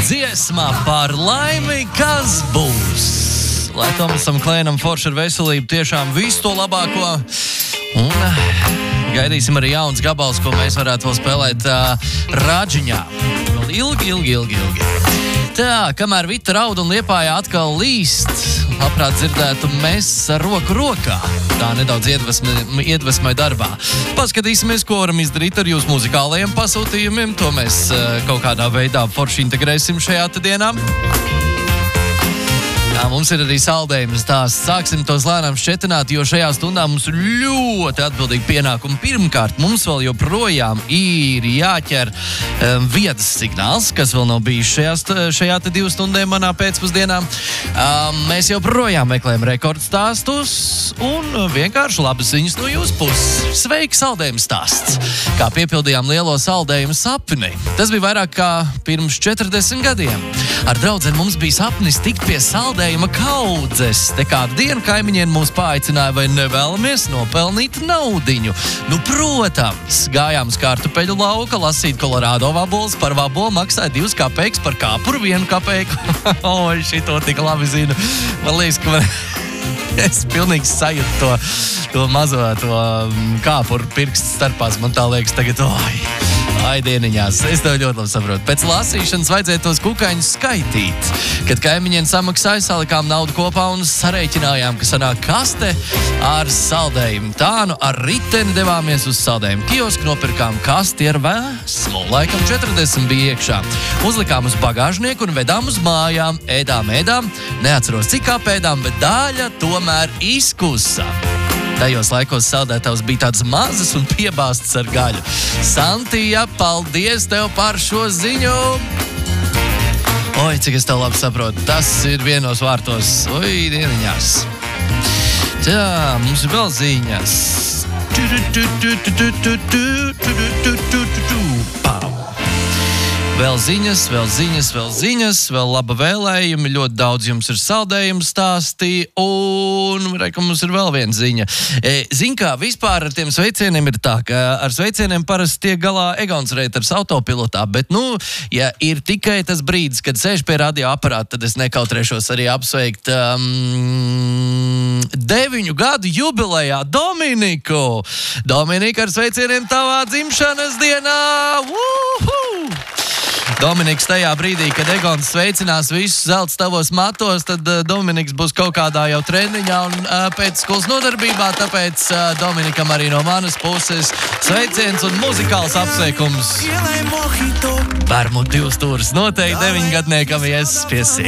dziesmā par laimi, kas būs. Lai Tomasam Klēnam forši ar veselību, tiešām visu to labāko. Un gaidīsim arī jauns gabals, ko mēs varētu vēl spēlēt Rāģiņā. Vēl ilgi. Tā, kamēr Vita raud un Liepājā atkal līst, labprāt dzirdētu mēs ar roku rokā. Tā nedaudz iedvesmai darbā. Paskatīsimies, ko varam izdarīt ar jūsu muzikālajiem pasūtījumiem. To mēs kaut kādā veidā forši integrēsim šajā dienā. Jā, mums ir arī saldējums stāsts. Sāksim tos lēnām šķetināt, jo šajā stundā mums ir ļoti atbildīgi pienākumi. Pirmkārt, mums vēl joprojām ir jāķer vietas signāls, kas vēl nav bijis šajā 2 stundē manā pēcpusdienā. Mēs joprojām meklējam rekordstāstus un vienkārši labas ziņas no jūsu puses. Sveiki, saldējums stāsts! Kā piepildījām lielo saldējumu sapni. Tas bija vairāk kā pirms 40 gadiem. Ar draudzeni mums bija sapnis tikt pie saldējuma kaudzes. Te kādu dienu kaimiņiem mūs paaicināja, vai nevēlamies nopelnīt naudiņu. Nu, protams, gājām uz kartupeļu lauka, lasīt Kolorādo vaboles, par vabolu maksāja 2 kapeikas, par kāpuru 1 kapeiku. Oi, šito tik labi zinu. Man liekas, ka es pilnīgi sajūtu to mazo kāpuru pirkstu starpās. Man tā liekas tagad, ai, dieniņās, es tev ļoti labi saprotu. Pēc lasīšanas vajadzēja tos kukaiņus skaitīt. Kad kaimiņiem samaksāja, salikām naudu kopā un sarēķinājām, ka sanāk kaste ar saldējumu. Tā nu ar riteni devāmies uz saldējumu kiosku, nopirkām kasti ar vēsmu. Laikam 40 bija iekšā. Uzlikām uz bagāžnieku un vedām uz mājām. Ēdām. Neatceros, cik apēdām, bet daļa tomēr izkusa. Tajos laikos saldētavs bija tāds mazas un piebāstas ar gaļu. Santija, paldies tev par šo ziņu! Oi, cik es tev labi saprotu. Tas ir vienos vārtos. Oi, dieniņās. Tā, mums ir vēl ziņas. Vēl ziņas, vēl laba vēlējumi, ļoti daudz jums ir saldējumi stāstī, un ka mums ir vēl viena ziņa. Zin kā, vispār ar tiem sveicieniem ir tā, ka ar sveicieniem parasti tiek galā Egons Reiters autopilotā, bet, ja ir tikai tas brīdis, kad sēž pie radioaparāta, tad es nekautrēšos arī apsveikt 9 gadu jubilejā Dominiku. Dominika, ar sveicieniem tavā dzimšanas dienā! Woohoo! Dominiks tajā brīdī, kad Egons sveicinās visus zelta tavos matos, tad Dominiks būs kaut kādā jau treniņā un pēc skolas nodarbībā, tāpēc Dominikam arī no manas puses sveiciens un muzikāls apsveikums. Vermut 2 stūris noteikti 9 gadniekam ies pie sirds.